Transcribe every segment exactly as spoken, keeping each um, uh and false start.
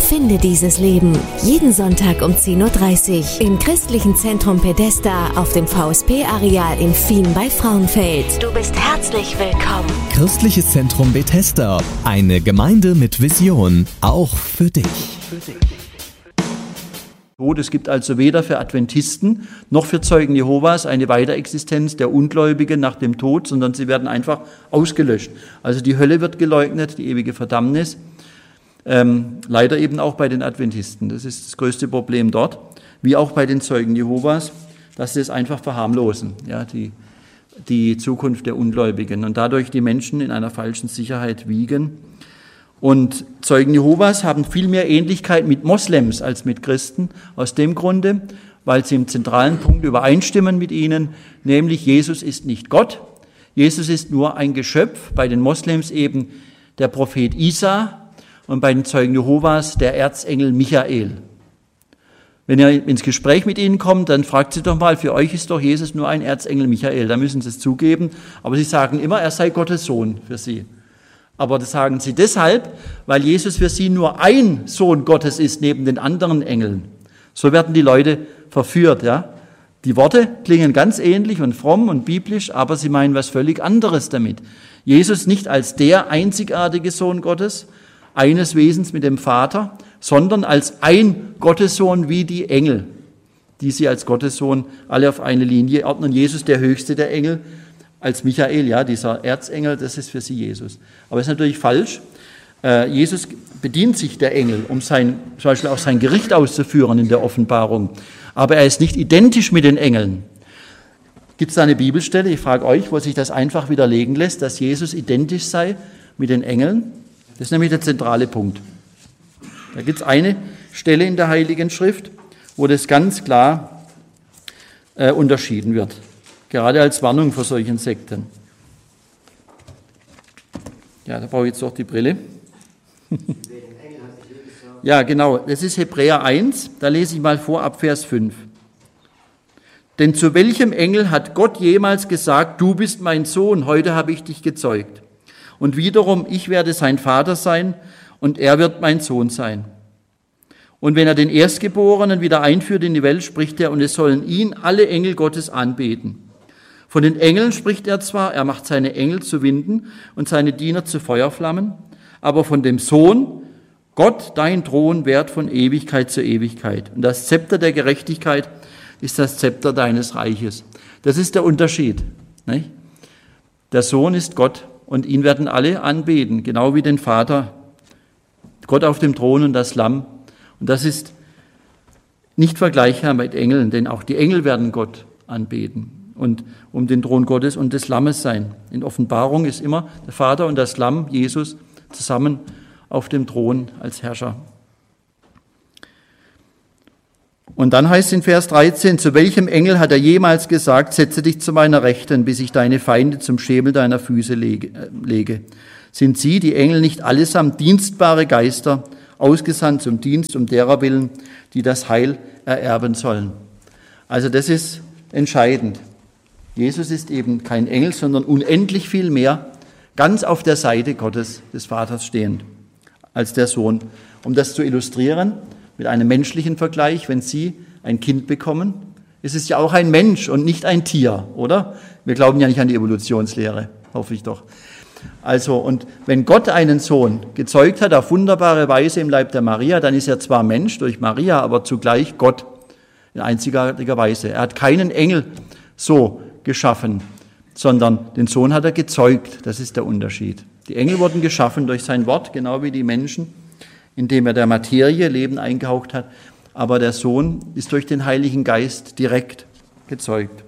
Finde dieses Leben. Jeden Sonntag um zehn Uhr dreißig im Christlichen Zentrum Bethesda auf dem V S P-Areal in Fien bei Frauenfeld. Du bist herzlich willkommen. Christliches Zentrum Bethesda. Eine Gemeinde mit Vision. Auch für dich. Es gibt also weder für Adventisten noch für Zeugen Jehovas eine Weiterexistenz der Ungläubigen nach dem Tod, sondern sie werden einfach ausgelöscht. Also die Hölle wird geleugnet, die ewige Verdammnis. Ähm, leider eben auch bei den Adventisten. Das ist das größte Problem dort, wie auch bei den Zeugen Jehovas, dass sie es einfach verharmlosen, ja, die, die Zukunft der Ungläubigen und dadurch die Menschen in einer falschen Sicherheit wiegen. Und Zeugen Jehovas haben viel mehr Ähnlichkeit mit Moslems als mit Christen, aus dem Grunde, weil sie im zentralen Punkt übereinstimmen mit ihnen, nämlich Jesus ist nicht Gott, Jesus ist nur ein Geschöpf, bei den Moslems eben der Prophet Isa und bei den Zeugen Jehovas der Erzengel Michael. Wenn ihr ins Gespräch mit ihnen kommt, dann fragt sie doch mal, für euch ist doch Jesus nur ein Erzengel Michael, da müssen sie es zugeben, aber sie sagen immer, er sei Gottes Sohn für sie. Aber das sagen sie deshalb, weil Jesus für sie nur ein Sohn Gottes ist, neben den anderen Engeln. So werden die Leute verführt, ja. Die Worte klingen ganz ähnlich und fromm und biblisch, aber sie meinen was völlig anderes damit. Jesus nicht als der einzigartige Sohn Gottes, eines Wesens mit dem Vater, sondern als ein Gottessohn wie die Engel, die sie als Gottessohn alle auf eine Linie ordnen. Jesus, der höchste der Engel, als Michael, ja, dieser Erzengel, das ist für sie Jesus. Aber es ist natürlich falsch. Äh, Jesus bedient sich der Engel, um sein, zum Beispiel auch sein Gericht auszuführen in der Offenbarung. Aber er ist nicht identisch mit den Engeln. Gibt es da eine Bibelstelle, ich frage euch, wo sich das einfach widerlegen lässt, dass Jesus identisch sei mit den Engeln? Das ist nämlich der zentrale Punkt. Da gibt es eine Stelle in der Heiligen Schrift, wo das ganz klar äh, unterschieden wird. Gerade als Warnung vor solchen Sekten. Ja, da brauche ich jetzt doch die Brille. Ja, genau, das ist Hebräer eins, da lese ich mal vor ab Vers fünf. Denn zu welchem Engel hat Gott jemals gesagt, du bist mein Sohn, heute habe ich dich gezeugt? Und wiederum, ich werde sein Vater sein und er wird mein Sohn sein. Und wenn er den Erstgeborenen wieder einführt in die Welt, spricht er, und es sollen ihn alle Engel Gottes anbeten. Von den Engeln spricht er zwar, er macht seine Engel zu Winden und seine Diener zu Feuerflammen, aber von dem Sohn, Gott, dein Thron währt von Ewigkeit zu Ewigkeit. Und das Zepter der Gerechtigkeit ist das Zepter deines Reiches. Das ist der Unterschied, nicht? Der Sohn ist Gott und ihn werden alle anbeten, genau wie den Vater, Gott auf dem Thron und das Lamm. Und das ist nicht vergleichbar mit Engeln, denn auch die Engel werden Gott anbeten und um den Thron Gottes und des Lammes sein. In Offenbarung ist immer der Vater und das Lamm, Jesus, zusammen auf dem Thron als Herrscher. Und dann heißt es in Vers dreizehn, zu welchem Engel hat er jemals gesagt, setze dich zu meiner Rechten, bis ich deine Feinde zum Schemel deiner Füße lege? Sind sie, die Engel, nicht allesamt dienstbare Geister, ausgesandt zum Dienst um derer willen, die das Heil ererben sollen? Also das ist entscheidend. Jesus ist eben kein Engel, sondern unendlich viel mehr, ganz auf der Seite Gottes, des Vaters stehend, als der Sohn. Um das zu illustrieren, mit einem menschlichen Vergleich, wenn Sie ein Kind bekommen, ist es ja auch ein Mensch und nicht ein Tier, oder? Wir glauben ja nicht an die Evolutionslehre, hoffe ich doch. Also, und wenn Gott einen Sohn gezeugt hat, auf wunderbare Weise im Leib der Maria, dann ist er zwar Mensch durch Maria, aber zugleich Gott in einzigartiger Weise. Er hat keinen Engel so geschaffen, sondern den Sohn hat er gezeugt. Das ist der Unterschied. Die Engel wurden geschaffen durch sein Wort, genau wie die Menschen, indem er der Materie Leben eingehaucht hat. Aber der Sohn ist durch den Heiligen Geist direkt gezeugt.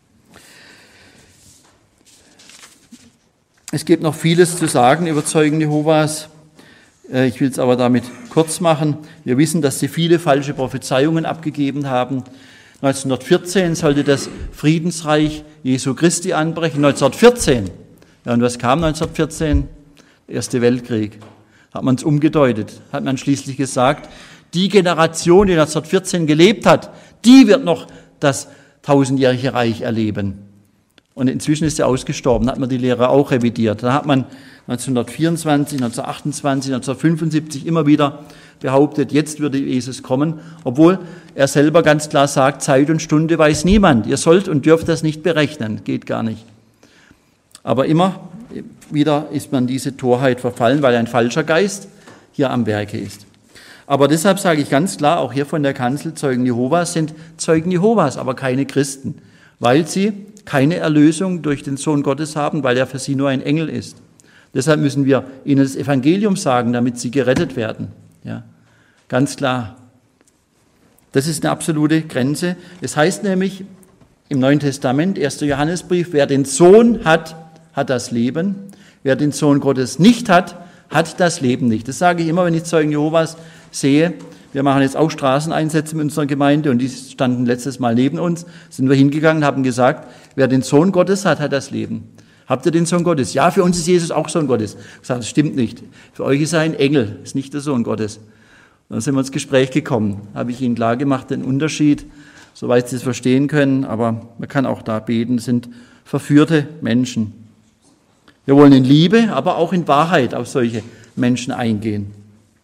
Es gibt noch vieles zu sagen über Zeugen Jehovas. Ich will es aber damit kurz machen. Wir wissen, dass sie viele falsche Prophezeiungen abgegeben haben. neunzehnhundertvierzehn sollte das Friedensreich Jesu Christi anbrechen. neunzehnhundertvierzehn. Ja, und was kam neunzehnhundertvierzehn? Der Erste Weltkrieg. Hat man es umgedeutet. Hat man schließlich gesagt, die Generation, die neunzehnhundertvierzehn gelebt hat, die wird noch das tausendjährige Reich erleben. Und inzwischen ist sie ausgestorben. Da hat man die Lehre auch revidiert. Da hat man neunzehnhundertvierundzwanzig, neunzehnhundertachtundzwanzig, neunzehnhundertfünfundsiebzig immer wieder behauptet, jetzt würde Jesus kommen, obwohl er selber ganz klar sagt, Zeit und Stunde weiß niemand. Ihr sollt und dürft das nicht berechnen, geht gar nicht. Aber immer wieder ist man diese Torheit verfallen, weil ein falscher Geist hier am Werke ist. Aber deshalb sage ich ganz klar, auch hier von der Kanzel, Zeugen Jehovas sind Zeugen Jehovas, aber keine Christen, weil sie keine Erlösung durch den Sohn Gottes haben, weil er für sie nur ein Engel ist. Deshalb müssen wir ihnen das Evangelium sagen, damit sie gerettet werden. Ja, ganz klar. Das ist eine absolute Grenze. Es heißt nämlich im Neuen Testament, erster Johannesbrief, wer den Sohn hat, hat das Leben. Wer den Sohn Gottes nicht hat, hat das Leben nicht. Das sage ich immer, wenn ich Zeugen Jehovas sehe. Wir machen jetzt auch Straßeneinsätze in unserer Gemeinde und die standen letztes Mal neben uns. Sind wir hingegangen und haben gesagt, wer den Sohn Gottes hat, hat das Leben. Habt ihr den Sohn Gottes? Ja, für uns ist Jesus auch Sohn Gottes. Ich sage, das stimmt nicht. Für euch ist er ein Engel, ist nicht der Sohn Gottes. Und dann sind wir ins Gespräch gekommen. Habe ich ihnen klar gemacht, den Unterschied, soweit sie es verstehen können. Aber man kann auch da beten, das sind verführte Menschen. Wir wollen in Liebe, aber auch in Wahrheit auf solche Menschen eingehen.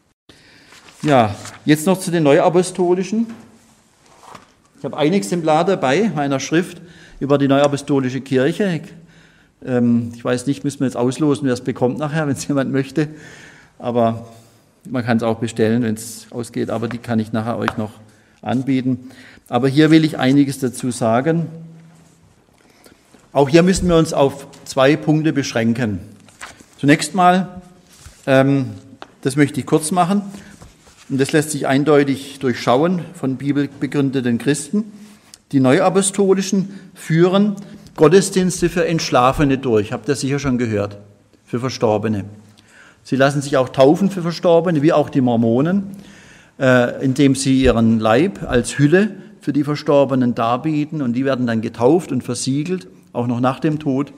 Ja, jetzt noch zu den Neuapostolischen. Ich habe ein Exemplar dabei, meiner Schrift über die Neuapostolische Kirche. Ich weiß nicht, müssen wir jetzt auslosen, wer es bekommt nachher, wenn es jemand möchte. Aber man kann es auch bestellen, wenn es ausgeht. Aber die kann ich nachher euch noch anbieten. Aber hier will ich einiges dazu sagen. Auch hier müssen wir uns auf zwei Punkte beschränken. Zunächst mal, ähm, das möchte ich kurz machen. Und das lässt sich eindeutig durchschauen von bibelbegründeten Christen. Die Neuapostolischen führen Gottesdienste für Entschlafene durch, habt ihr sicher schon gehört, für Verstorbene. Sie lassen sich auch taufen für Verstorbene, wie auch die Mormonen, äh, indem sie ihren Leib als Hülle für die Verstorbenen darbieten und die werden dann getauft und versiegelt, auch noch nach dem Tod.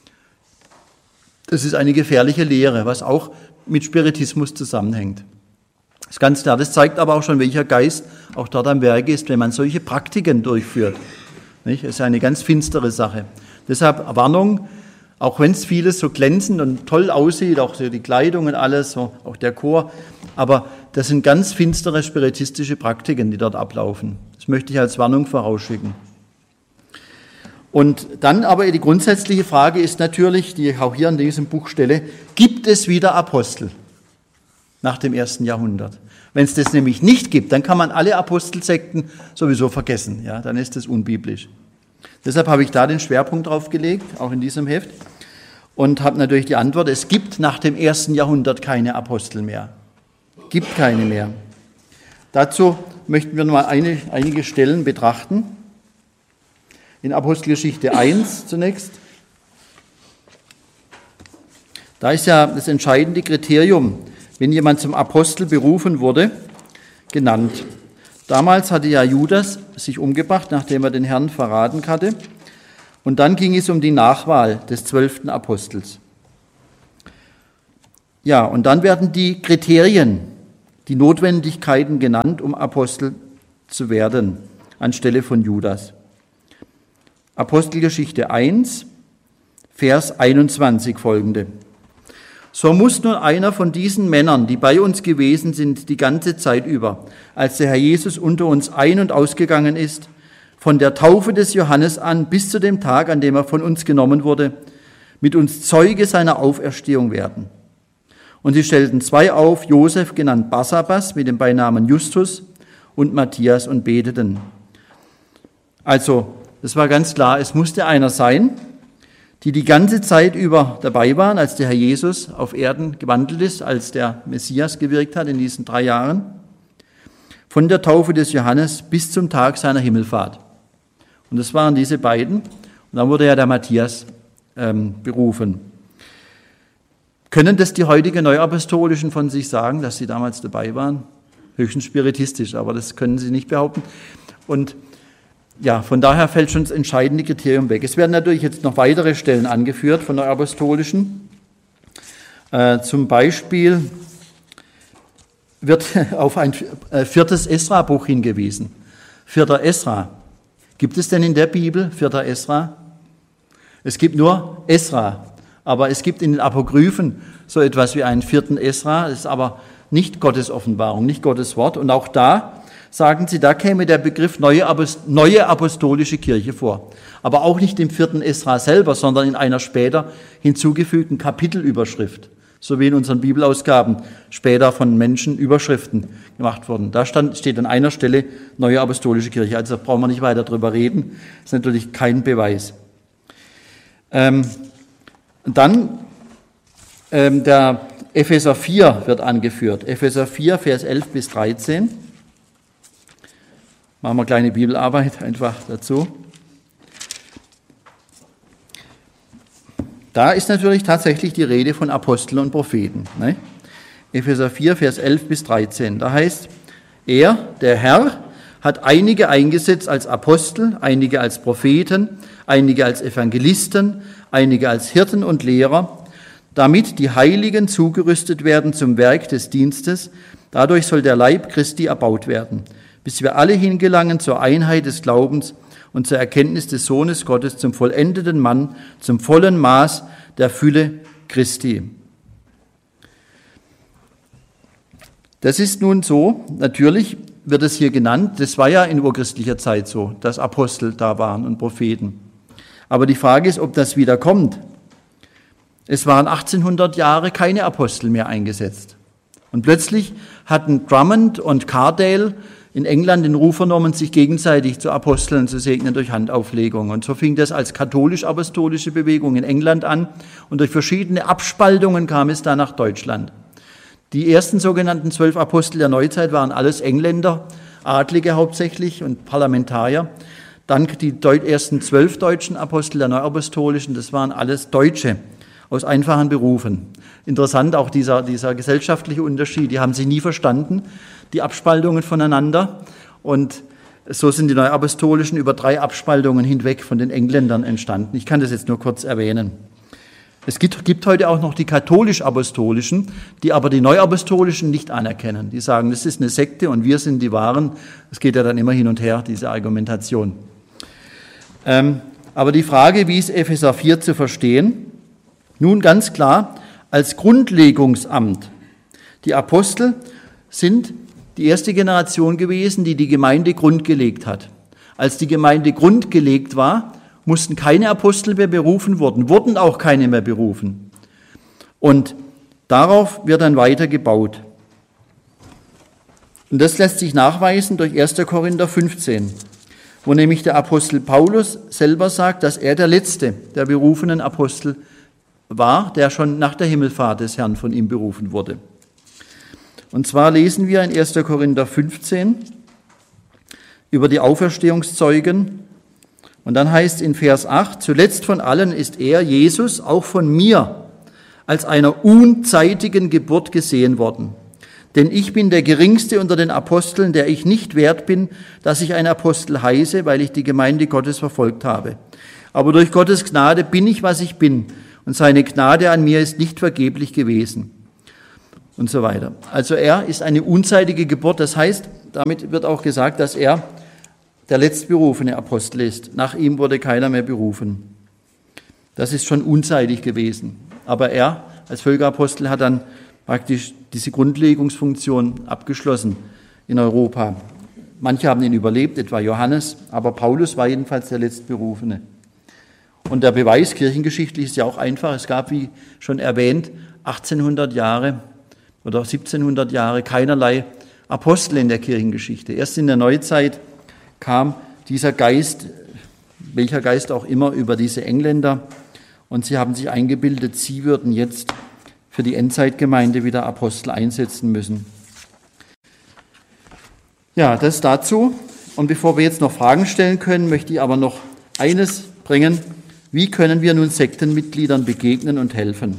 Das ist eine gefährliche Lehre, was auch mit Spiritismus zusammenhängt. Das ist ganz klar, das zeigt aber auch schon, welcher Geist auch dort am Werk ist, wenn man solche Praktiken durchführt. Nicht? Das ist eine ganz finstere Sache. Deshalb Warnung, auch wenn es vieles so glänzend und toll aussieht, auch so die Kleidung und alles, so, auch der Chor, aber das sind ganz finstere spiritistische Praktiken, die dort ablaufen. Das möchte ich als Warnung vorausschicken. Und dann aber die grundsätzliche Frage ist natürlich, die ich auch hier in diesem Buch stelle, gibt es wieder Apostel nach dem ersten Jahrhundert? Wenn es das nämlich nicht gibt, dann kann man alle Apostelsekten sowieso vergessen. Ja, dann ist das unbiblisch. Deshalb habe ich da den Schwerpunkt drauf gelegt, auch in diesem Heft, und habe natürlich die Antwort, es gibt nach dem ersten Jahrhundert keine Apostel mehr. Gibt keine mehr. Dazu möchten wir mal eine, einige Stellen betrachten. In Apostelgeschichte eins zunächst. Da ist ja das entscheidende Kriterium, wenn jemand zum Apostel berufen wurde, genannt. Damals hatte ja Judas sich umgebracht, nachdem er den Herrn verraten hatte. Und dann ging es um die Nachwahl des zwölften Apostels. Ja, und dann werden die Kriterien, die Notwendigkeiten genannt, um Apostel zu werden, anstelle von Judas. Apostelgeschichte eins, Vers einundzwanzig folgende. So muss nun einer von diesen Männern, die bei uns gewesen sind, die ganze Zeit über, als der Herr Jesus unter uns ein- und ausgegangen ist, von der Taufe des Johannes an bis zu dem Tag, an dem er von uns genommen wurde, mit uns Zeuge seiner Auferstehung werden. Und sie stellten zwei auf, Josef, genannt Barsabas, mit dem Beinamen Justus, und Matthias, und beteten. Also, das war ganz klar, es musste einer sein, die die ganze Zeit über dabei waren, als der Herr Jesus auf Erden gewandelt ist, als der Messias gewirkt hat in diesen drei Jahren, von der Taufe des Johannes bis zum Tag seiner Himmelfahrt. Und das waren diese beiden. Und dann wurde ja der Matthias ähm, berufen. Können das die heutigen Neuapostolischen von sich sagen, dass sie damals dabei waren? Höchstens spiritistisch, aber das können sie nicht behaupten. Und ja, von daher fällt schon das entscheidende Kriterium weg. Es werden natürlich jetzt noch weitere Stellen angeführt von der Apostolischen. Äh, zum Beispiel wird auf ein viertes Esra-Buch hingewiesen. Vierter Esra. Gibt es denn in der Bibel vierter Esra? Es gibt nur Esra, aber es gibt in den Apokryphen so etwas wie einen vierten Esra. Das ist aber nicht Gottes Offenbarung, nicht Gottes Wort. Und auch da sagen sie, da käme der Begriff neue, neue apostolische Kirche vor. Aber auch nicht im vierten Esra selber, sondern in einer später hinzugefügten Kapitelüberschrift. So wie in unseren Bibelausgaben später von Menschen Überschriften gemacht wurden. Da stand, steht an einer Stelle neue apostolische Kirche. Also brauchen wir nicht weiter drüber reden. Das ist natürlich kein Beweis. Ähm, dann ähm, der Epheser vier wird angeführt. Epheser vier, Vers elf bis dreizehn. Machen wir eine kleine Bibelarbeit einfach dazu. Da ist natürlich tatsächlich die Rede von Aposteln und Propheten. Ne? Epheser vier, Vers elf bis dreizehn. Da heißt, er, der Herr, hat einige eingesetzt als Apostel, einige als Propheten, einige als Evangelisten, einige als Hirten und Lehrer, damit die Heiligen zugerüstet werden zum Werk des Dienstes. Dadurch soll der Leib Christi erbaut werden, bis wir alle hingelangen zur Einheit des Glaubens und zur Erkenntnis des Sohnes Gottes, zum vollendeten Mann, zum vollen Maß der Fülle Christi. Das ist nun so, natürlich wird es hier genannt, das war ja in urchristlicher Zeit so, dass Apostel da waren und Propheten. Aber die Frage ist, ob das wieder kommt. Es waren achtzehnhundert Jahre keine Apostel mehr eingesetzt. Und plötzlich hatten Drummond und Cardale in England den Ruf vernommen, sich gegenseitig zu Aposteln zu segnen durch Handauflegung. Und so fing das als katholisch-apostolische Bewegung in England an. Und durch verschiedene Abspaltungen kam es dann nach Deutschland. Die ersten sogenannten zwölf Apostel der Neuzeit waren alles Engländer, Adlige hauptsächlich und Parlamentarier. Dann die ersten zwölf deutschen Apostel der Neuapostolischen, das waren alles Deutsche aus einfachen Berufen. Interessant auch dieser, dieser gesellschaftliche Unterschied. Die haben sich nie verstanden, die Abspaltungen voneinander. Und so sind die Neuapostolischen über drei Abspaltungen hinweg von den Engländern entstanden. Ich kann das jetzt nur kurz erwähnen. Es gibt, gibt heute auch noch die katholisch-apostolischen, die aber die Neuapostolischen nicht anerkennen. Die sagen, das ist eine Sekte und wir sind die Wahren. Es geht ja dann immer hin und her, diese Argumentation. Ähm, aber die Frage, wie ist Epheser vier zu verstehen? Nun ganz klar, als Grundlegungsamt. Die Apostel sind die erste Generation gewesen, die die Gemeinde grundgelegt hat. Als die Gemeinde grundgelegt war, mussten keine Apostel mehr berufen werden, wurden auch keine mehr berufen. Und darauf wird dann weiter gebaut. Und das lässt sich nachweisen durch erster Korinther fünfzehn, wo nämlich der Apostel Paulus selber sagt, dass er der letzte der berufenen Apostel war, der schon nach der Himmelfahrt des Herrn von ihm berufen wurde. Und zwar lesen wir in erster Korinther fünfzehn über die Auferstehungszeugen. Und dann heißt in Vers acht, zuletzt von allen ist er, Jesus, auch von mir als einer unzeitigen Geburt gesehen worden. Denn ich bin der Geringste unter den Aposteln, der ich nicht wert bin, dass ich ein Apostel heiße, weil ich die Gemeinde Gottes verfolgt habe. Aber durch Gottes Gnade bin ich, was ich bin. Und seine Gnade an mir ist nicht vergeblich gewesen. Und so weiter. Also er ist eine unzeitige Geburt. Das heißt, damit wird auch gesagt, dass er der letztberufene Apostel ist. Nach ihm wurde keiner mehr berufen. Das ist schon unzeitig gewesen. Aber er als Völkerapostel hat dann praktisch diese Grundlegungsfunktion abgeschlossen in Europa. Manche haben ihn überlebt, etwa Johannes, aber Paulus war jedenfalls der letztberufene. Und der Beweis kirchengeschichtlich ist ja auch einfach. Es gab, wie schon erwähnt, achtzehnhundert Jahre oder siebzehnhundert Jahre keinerlei Apostel in der Kirchengeschichte. Erst in der Neuzeit kam dieser Geist, welcher Geist auch immer, über diese Engländer und sie haben sich eingebildet, sie würden jetzt für die Endzeitgemeinde wieder Apostel einsetzen müssen. Ja, das dazu. Und bevor wir jetzt noch Fragen stellen können, möchte ich aber noch eines bringen. Wie können wir nun Sektenmitgliedern begegnen und helfen?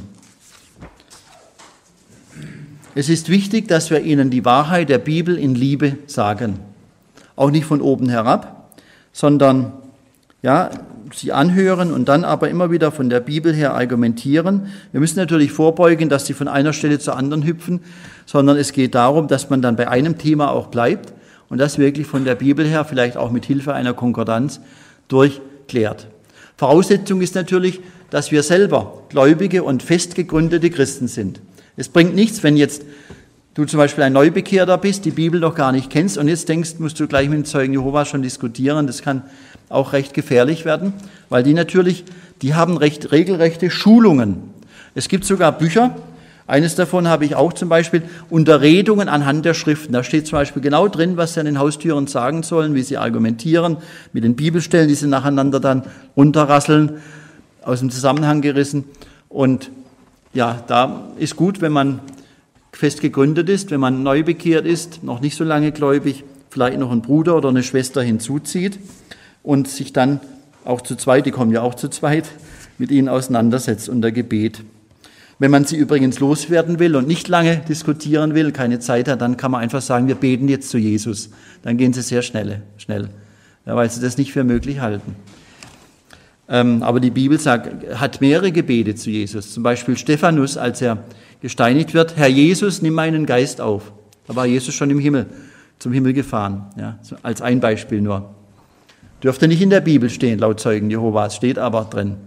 Es ist wichtig, dass wir ihnen die Wahrheit der Bibel in Liebe sagen. Auch nicht von oben herab, sondern ja, sie anhören und dann aber immer wieder von der Bibel her argumentieren. Wir müssen natürlich vorbeugen, dass sie von einer Stelle zur anderen hüpfen, sondern es geht darum, dass man dann bei einem Thema auch bleibt und das wirklich von der Bibel her, vielleicht auch mit Hilfe einer Konkordanz, durchklärt. Voraussetzung ist natürlich, dass wir selber gläubige und fest gegründete Christen sind. Es bringt nichts, wenn jetzt du zum Beispiel ein Neubekehrter bist, die Bibel noch gar nicht kennst und jetzt denkst, musst du gleich mit den Zeugen Jehovas schon diskutieren. Das kann auch recht gefährlich werden, weil die natürlich, die haben recht regelrechte Schulungen. Es gibt sogar Bücher, eines davon habe ich auch zum Beispiel, Unterredungen anhand der Schriften. Da steht zum Beispiel genau drin, was sie an den Haustüren sagen sollen, wie sie argumentieren, mit den Bibelstellen, die sie nacheinander dann runterrasseln, aus dem Zusammenhang gerissen. Und ja, da ist gut, wenn man fest gegründet ist, wenn man neu bekehrt ist, noch nicht so lange gläubig, vielleicht noch ein Bruder oder eine Schwester hinzuzieht und sich dann auch zu zweit, die kommen ja auch zu zweit, mit ihnen auseinandersetzt unter Gebet. Wenn man sie übrigens loswerden will und nicht lange diskutieren will, keine Zeit hat, dann kann man einfach sagen, wir beten jetzt zu Jesus. Dann gehen sie sehr schnell, schnell, ja, weil sie das nicht für möglich halten. Ähm, aber die Bibel sagt, hat mehrere Gebete zu Jesus. Zum Beispiel Stephanus, als er gesteinigt wird, Herr Jesus, nimm meinen Geist auf. Da war Jesus schon im Himmel, zum Himmel gefahren, ja, als ein Beispiel nur. Dürfte nicht in der Bibel stehen, laut Zeugen Jehovas, steht aber drin.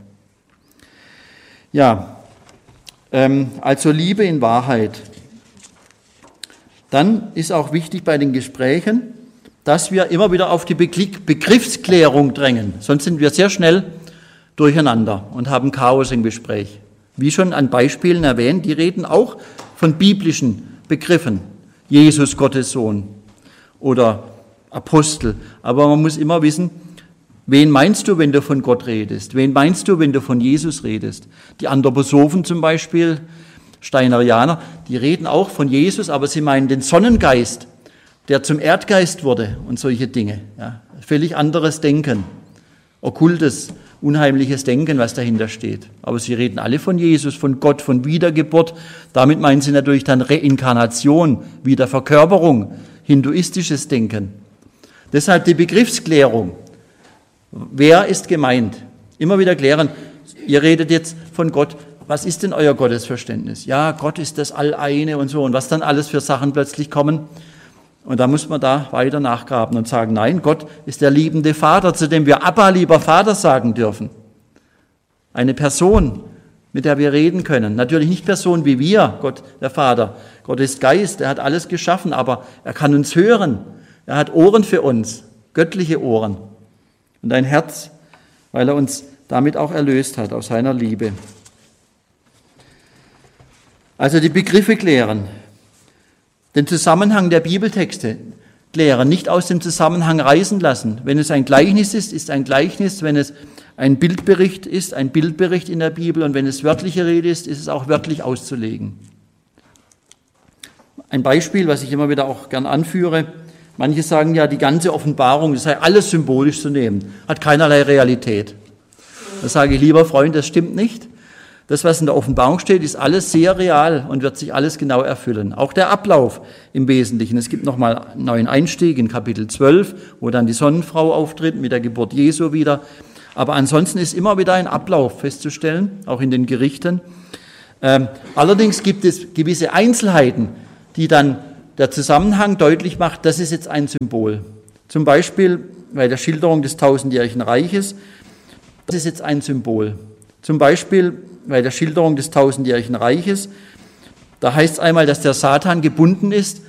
Ja, ähm, also Liebe in Wahrheit. Dann ist auch wichtig bei den Gesprächen, dass wir immer wieder auf die Begriffsklärung drängen. Sonst sind wir sehr schnell durcheinander und haben Chaos im Gespräch. Wie schon an Beispielen erwähnt, die reden auch von biblischen Begriffen. Jesus, Gottes Sohn oder Apostel. Aber man muss immer wissen, wen meinst du, wenn du von Gott redest? Wen meinst du, wenn du von Jesus redest? Die Anthroposophen zum Beispiel, Steinerianer, die reden auch von Jesus, aber sie meinen den Sonnengeist, der zum Erdgeist wurde und solche Dinge. Ja, völlig anderes Denken, okkultes, unheimliches Denken, was dahinter steht. Aber sie reden alle von Jesus, von Gott, von Wiedergeburt. Damit meinen sie natürlich dann Reinkarnation, Wiederverkörperung, hinduistisches Denken. Deshalb die Begriffsklärung. Wer ist gemeint? Immer wieder klären. Ihr redet jetzt von Gott. Was ist denn euer Gottesverständnis? Ja, Gott ist das Alleine und so. Und was dann alles für Sachen plötzlich kommen. Und da muss man da weiter nachgraben und sagen, nein, Gott ist der liebende Vater, zu dem wir Abba, lieber Vater, sagen dürfen. Eine Person, mit der wir reden können. Natürlich nicht Person wie wir, Gott, der Vater. Gott ist Geist, er hat alles geschaffen, aber er kann uns hören. Er hat Ohren für uns, göttliche Ohren. Und ein Herz, weil er uns damit auch erlöst hat, aus seiner Liebe. Also die Begriffe klären. Den Zusammenhang der Bibeltexte klären, nicht aus dem Zusammenhang reißen lassen. Wenn es ein Gleichnis ist, ist ein Gleichnis. Wenn es ein Bildbericht ist, ein Bildbericht in der Bibel. Und wenn es wörtliche Rede ist, ist es auch wörtlich auszulegen. Ein Beispiel, was ich immer wieder auch gern anführe. Manche sagen ja, die ganze Offenbarung, das sei alles symbolisch zu nehmen, hat keinerlei Realität. Da sage ich, lieber Freund, das stimmt nicht. Das, was in der Offenbarung steht, ist alles sehr real und wird sich alles genau erfüllen. Auch der Ablauf im Wesentlichen. Es gibt nochmal einen neuen Einstieg in Kapitel zwölf, wo dann die Sonnenfrau auftritt mit der Geburt Jesu wieder. Aber ansonsten ist immer wieder ein Ablauf festzustellen, auch in den Gerichten. Ähm, allerdings gibt es gewisse Einzelheiten, die dann der Zusammenhang deutlich macht, das ist jetzt ein Symbol. Zum Beispiel bei der Schilderung des tausendjährigen Reiches, das ist jetzt ein Symbol. Zum Beispiel bei der Schilderung des tausendjährigen Reiches, da heißt es einmal, dass der Satan gebunden ist